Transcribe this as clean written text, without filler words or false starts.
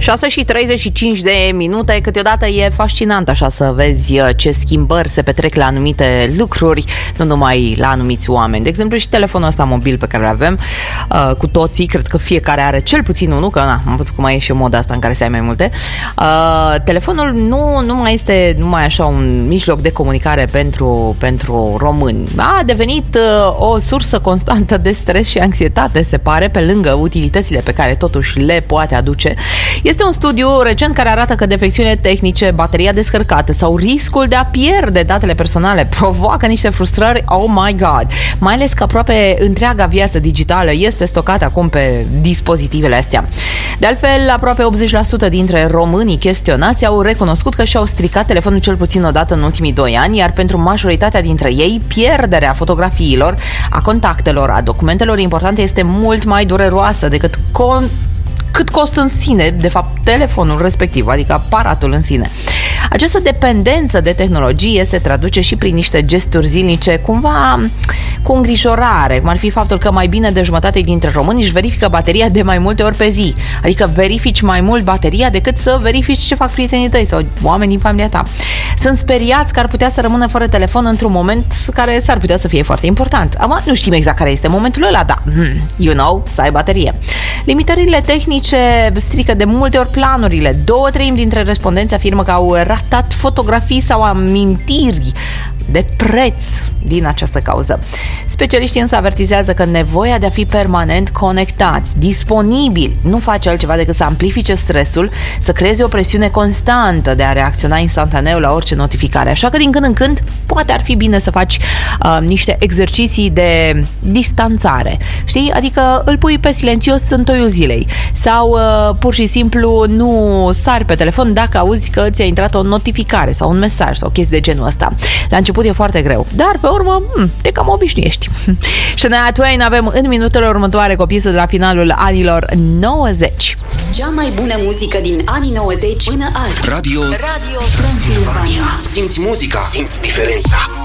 6:35, câteodată e fascinant așa să vezi ce schimbări se petrec la anumite lucruri, nu numai la anumiți oameni. De exemplu, și telefonul ăsta mobil pe care îl avem cu toții, cred că fiecare are cel puțin unul, că am văzut cum mai e și moda asta în care să ai mai multe. Telefonul nu mai este numai așa un mijloc de comunicare pentru români. A devenit o sursă constantă de stres și anxietate, se pare, pe lângă utilitățile pe care totuși le poate aduce. Este un studiu recent care arată că defecțiunile tehnice, bateria descărcată sau riscul de a pierde datele personale provoacă niște frustrări, oh my god, mai ales că aproape întreaga viață digitală este stocată acum pe dispozitivele astea. De altfel, aproape 80% dintre românii chestionați au recunoscut că și-au stricat telefonul cel puțin o dată în ultimii 2 ani, iar pentru majoritatea dintre ei, pierderea fotografiilor, a contactelor, a documentelor importante este mult mai dureroasă decât cât costă în sine, de fapt, telefonul respectiv, adică aparatul în sine. Această dependență de tehnologie se traduce și prin niște gesturi zilnice, cumva cu îngrijorare, cum ar fi faptul că mai bine de jumătate dintre români își verifică bateria de mai multe ori pe zi. Adică verifici mai mult bateria decât să verifici ce fac prietenii tăi sau oameni din familia ta. Sunt speriați că ar putea să rămână fără telefon într-un moment care s-ar putea să fie foarte important. Acum, nu știm exact care este momentul ăla, dar, să ai baterie. Limitările tehnice strică de multe ori planurile. 2/3 dintre respondenți afirmă că au ratat fotografii sau amintiri de preț din această cauză. Specialiștii însă avertizează că nevoia de a fi permanent conectați, disponibili, nu face altceva decât să amplifice stresul, să creeze o presiune constantă de a reacționa instantaneu la orice notificare. Așa că din când în când poate ar fi bine să faci niște exerciții de distanțare. Știi? Adică îl pui pe silențios în toiul zilei sau pur și simplu nu sari pe telefon dacă auzi că ți-a intrat o notificare sau un mesaj sau chestii de genul ăsta. La început e foarte greu, dar pe urmă te cam obișnuiești. Shania Twain avem în minutele următoare cu o piesă de la finalul anilor 90. Cea mai bună muzică din anii 90 până azi. Radio Transilvania. Simți muzica, simți diferența.